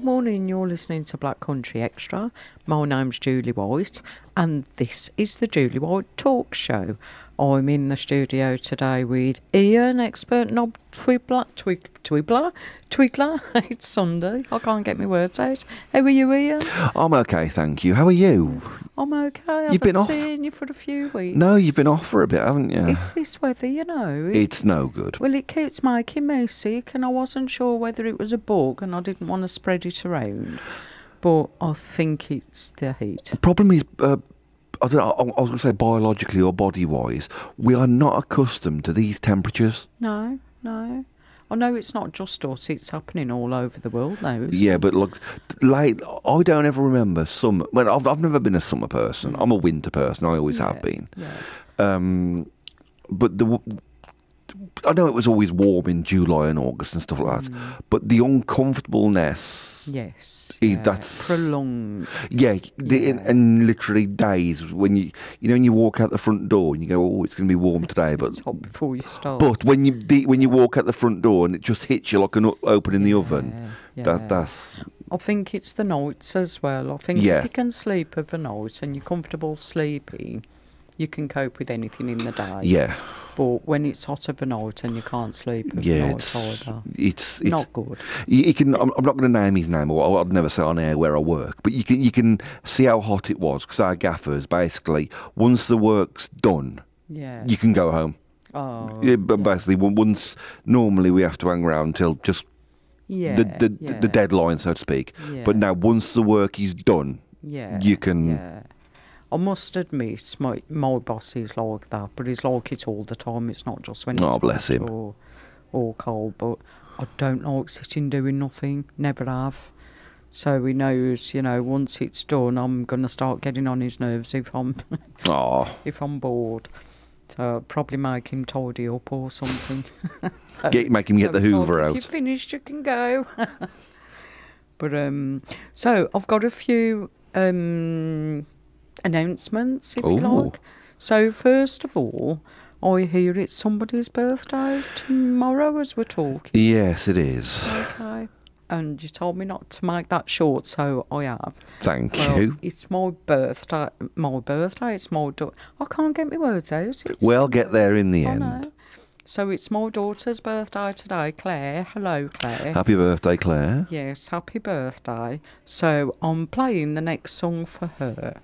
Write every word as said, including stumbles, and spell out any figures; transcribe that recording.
morning, you're listening to Black Country Extra. My name's Julie White, and this is the Julie White Talk Show. I'm in the studio today with Ian, expert knob twibbler, twig, twibbler, twiggler. It's Sunday. I can't get my words out. How are you, Ian? I'm okay, thank you. How are you? I'm okay. I You've haven't been off? seen you for a few weeks. No, you've been off for a bit, haven't you? It's this weather, you know. It, It's no good. well, it keeps making me sick, and I wasn't sure whether it was a bug, and I didn't want to spread it around. But I think it's the heat. The problem is, uh, I don't know, I I was going to say biologically or body-wise, we are not accustomed to these temperatures. No, no. I know it's not just us, it's happening all over the world now, isn't Yeah, it? but look, late. I don't ever remember summer. Well, I've I've never been a summer person. I'm a winter person. I always have Yeah, been. Yeah. Um, but the I know it was always warm in July and August and stuff like that. But the uncomfortableness. Yes. Is- yeah. that's- Prolonged. Yeah, the, Yeah. And, and literally days when you you know when you walk out the front door and you go, oh, it's going to be warm today, but It's hot before you start. but when you the, when you walk out the front door and it just hits you like an o- open in the oven, Yeah, that yeah. that's I think it's the nights as well. I think Yeah. if you can sleep overnight and you're comfortable sleeping, you can cope with anything in the day. yeah But when it's hot overnight and you can't sleep overnight yeah it's either, it's it's not good. you, you can. I'm, I'm not going to name his name, or I'd never say on air where I work. But you can you can see how hot it was because our gaffers basically once the work's done, Yeah. you can go home. oh. Yeah, but basically on- once normally we have to hang around until just Yeah. the the, yeah, the deadline, so to speak. But yeah, now once the work is done, yeah, you can- Yeah. I must admit, my my boss is like that, but he's like it all the time. It's not just when it's Oh, bless hot him. or or cold. But I don't like sitting doing nothing. Never have. So he knows, you know, once it's done, I'm gonna start getting on his nerves if I'm oh, if I'm bored. So I'll probably make him tidy up or something. get make him get So the it's like, Hoover if out. you're finished, you can go. But um, so I've got a few um announcements, if you Ooh. like. So first of all, I hear it's somebody's birthday tomorrow as we're talking. Yes, it is. Okay. And you told me not to make that short, so I have. Thank Well, you. it's my birthday. My birthday. It's my daughter. I can't get my words out. It's, We'll get there in the I end. know. So it's my daughter's birthday today, Claire. Hello, Claire. Happy birthday, Claire. Yes, happy birthday. So I'm playing the next song for her.